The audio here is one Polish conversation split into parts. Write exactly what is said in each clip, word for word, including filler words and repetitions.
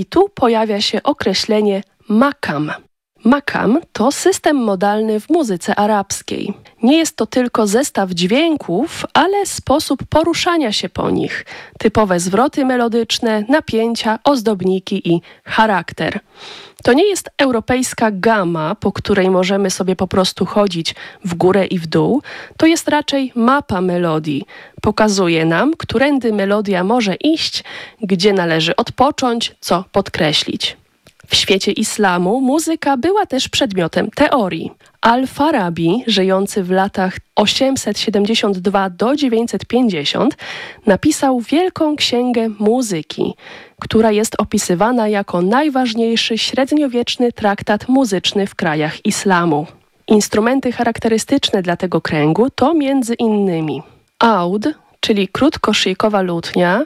I tu pojawia się określenie makam. Makam to system modalny w muzyce arabskiej. Nie jest to tylko zestaw dźwięków, ale sposób poruszania się po nich. Typowe zwroty melodyczne, napięcia, ozdobniki i charakter. To nie jest europejska gama, po której możemy sobie po prostu chodzić w górę i w dół. To jest raczej mapa melodii. Pokazuje nam, którędy melodia może iść, gdzie należy odpocząć, co podkreślić. W świecie islamu muzyka była też przedmiotem teorii. Al-Farabi, żyjący w latach osiemset siedemdziesiąt dwa do dziewięćset pięćdziesiąt, napisał wielką księgę muzyki, która jest opisywana jako najważniejszy średniowieczny traktat muzyczny w krajach islamu. Instrumenty charakterystyczne dla tego kręgu to między innymi aud, czyli krótkoszyjkowa lutnia,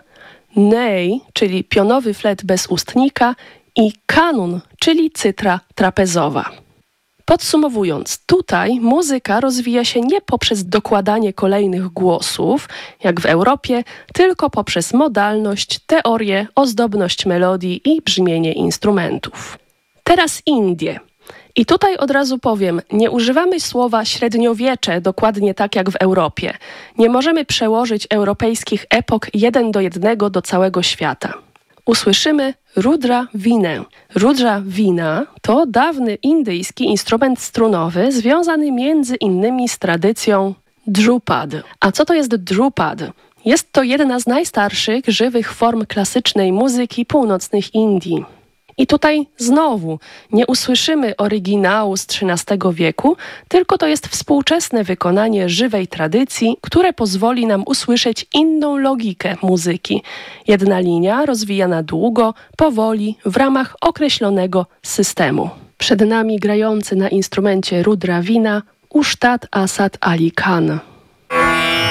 ney, czyli pionowy flet bez ustnika i kanun, czyli cytra trapezowa. Podsumowując, tutaj muzyka rozwija się nie poprzez dokładanie kolejnych głosów, jak w Europie, tylko poprzez modalność, teorię, ozdobność melodii i brzmienie instrumentów. Teraz Indie. I tutaj od razu powiem, nie używamy słowa średniowiecze dokładnie tak jak w Europie. Nie możemy przełożyć europejskich epok jeden do jednego do całego świata. Usłyszymy Rudra Vinę. Rudra Vina to dawny indyjski instrument strunowy związany między innymi z tradycją Drupad. A co to jest Drupad? Jest to jedna z najstarszych żywych form klasycznej muzyki północnych Indii. I tutaj znowu nie usłyszymy oryginału z trzynastego wieku, tylko to jest współczesne wykonanie żywej tradycji, które pozwoli nam usłyszeć inną logikę muzyki. Jedna linia rozwijana długo, powoli, w ramach określonego systemu. Przed nami grający na instrumencie Rudra Vina Ustad Asad Ali Khan.